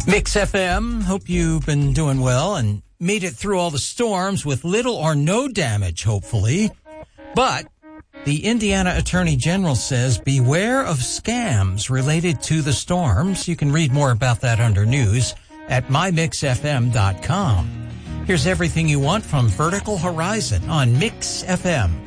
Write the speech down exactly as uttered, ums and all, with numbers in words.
Mix F M, hope you've been doing well and made it through all the storms with little or no damage, hopefully. But the Indiana Attorney General says beware of scams related to the storms. You can read more about that under news at my mix f m dot com. Here's everything you want from Vertical Horizon on Mix F M.